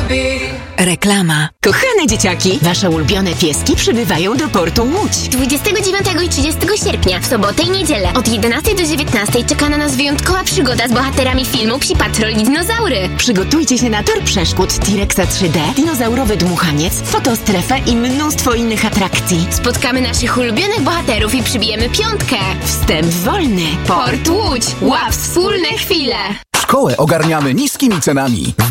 Reklama. Kochane dzieciaki, wasze ulubione pieski przybywają do portu Łódź. 29 i 30 sierpnia, w sobotę i niedzielę, od 11 do 19 czeka na nas wyjątkowa przygoda z bohaterami filmu Psi Patrol i Dinozaury. Przygotujcie się na tor przeszkód, T-Rexa 3D, dinozaurowy dmuchaniec, fotostrefę i mnóstwo innych atrakcji. Spotkamy naszych ulubionych bohaterów i przybijemy piątkę. Wstęp wolny. Port Łódź. Ław wspólne chwile. Szkołę ogarniamy niskimi cenami.